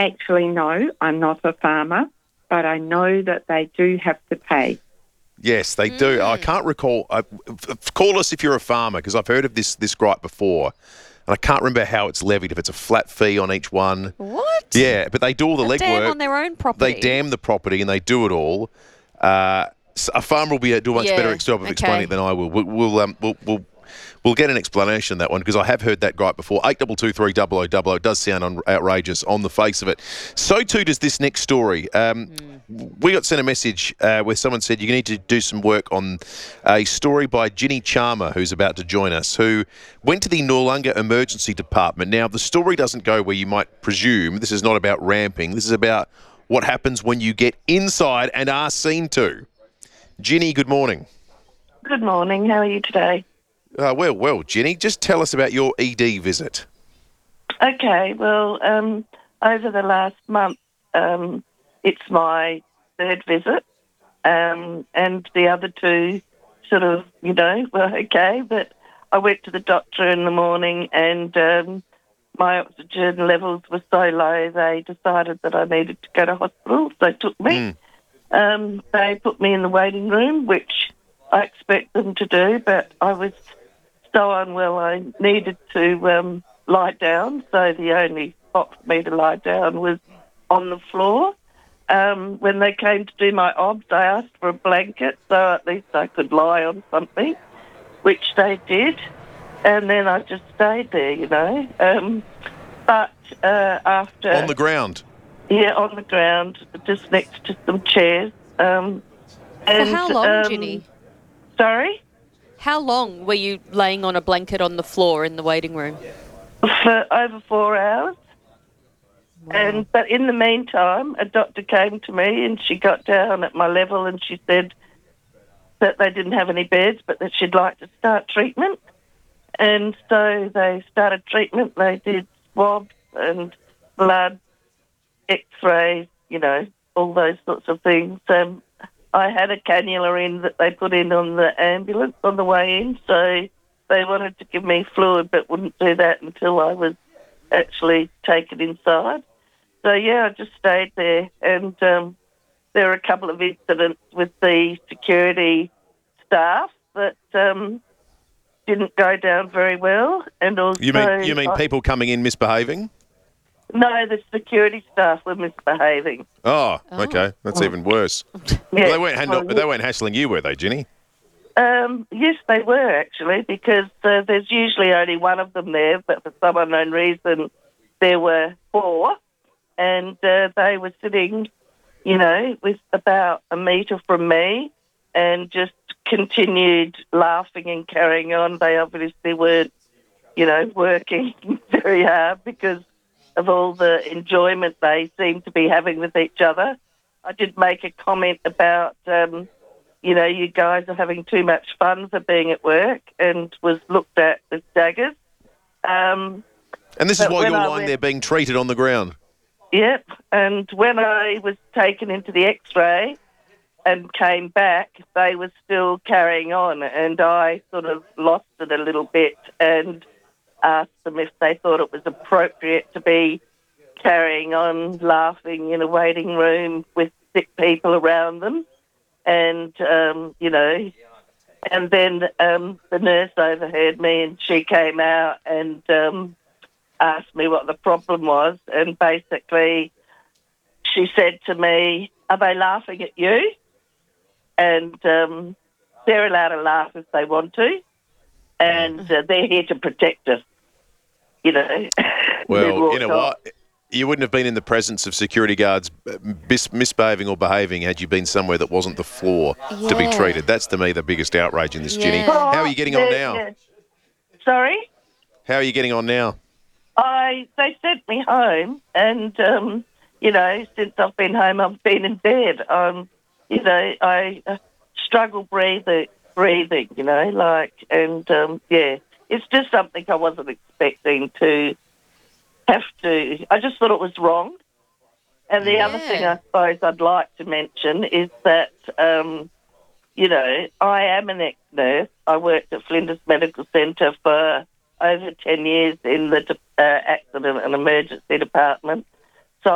Actually, no, I'm not a farmer, but I know that they do have to pay. Yes, they do. I can't recall. Call us if you're a farmer, because I've heard of this gripe before, and I can't remember how it's levied. If it's a flat fee on each one. What? Yeah, but they do all the legwork. Dam on their own property. They dam the property and they do it all. So a farmer will do a much better job of explaining it than I will. We'll get an explanation of that one, because I have heard that gripe before. 8223 0000 does sound outrageous on the face of it. So too does this next story. We got sent a message where someone said you need to do some work on a story by Ginny Charmer, who's about to join us, who went to the Noarlunga Emergency Department. Now, the story doesn't go where you might presume. This is not about ramping. This is about what happens when you get inside and are seen to. Ginny, good morning. Good morning. How are you today? Well, Ginny, just tell us about your ED visit. Okay, well, over the last month, it's my third visit, and the other two sort of, were okay, but I went to the doctor in the morning and my oxygen levels were so low they decided that I needed to go to hospital, so they took me. They put me in the waiting room, which I expect them to do, but I was so unwell I needed to lie down, so the only spot for me to lie down was on the floor. When they came to do my obs, I asked for a blanket so at least I could lie on something, which they did, and then I just stayed there, But after... On the ground? Yeah, on the ground, just next to some chairs. For how long, Ginny? Sorry? How long were you laying on a blanket on the floor in the waiting room? For over 4 hours. Wow. But in the meantime, a doctor came to me and she got down at my level and she said that they didn't have any beds, but that she'd like to start treatment. And so they started treatment. They did swabs and blood, X-rays, all those sorts of things. I had a cannula in that they put in on the ambulance on the way in, so they wanted to give me fluid but wouldn't do that until I was actually taken inside. So, yeah, I just stayed there. And there were a couple of incidents with the security staff that didn't go down very well. And also, You mean people coming in misbehaving? No, the security staff were misbehaving. Oh, okay. That's even worse. Yeah. Well, they weren't hassling you, were they, Ginny? Yes, they were, actually, because there's usually only one of them there, but for some unknown reason there were four, and they were sitting, with about a metre from me and just continued laughing and carrying on. They obviously weren't, working very hard because of all the enjoyment they seem to be having with each other. I did make a comment about, you guys are having too much fun for being at work, and was looked at with daggers. And this is while you're lying there being treated on the ground? Yep, and when I was taken into the X-ray and came back, they were still carrying on, and I sort of lost it a little bit and asked them if they thought it was appropriate to be carrying on laughing in a waiting room with sick people around them. And, and then the nurse overheard me and she came out and asked me what the problem was. And basically she said to me, "Are they laughing at you?" And they're allowed to laugh if they want to. And they're here to protect us, Well, you know what? You wouldn't have been in the presence of security guards misbehaving or behaving had you been somewhere that wasn't the floor to be treated. That's, to me, the biggest outrage in this, Ginny. How are you getting on now? Yeah. Sorry? How are you getting on now? They sent me home, and, since I've been home, I've been in bed. I struggle breathing, it's just something I wasn't expecting to have to. I just thought it was wrong. And the other thing I suppose I'd like to mention is that, I am an ex-nurse. I worked at Flinders Medical Centre for over 10 years in the accident and emergency department.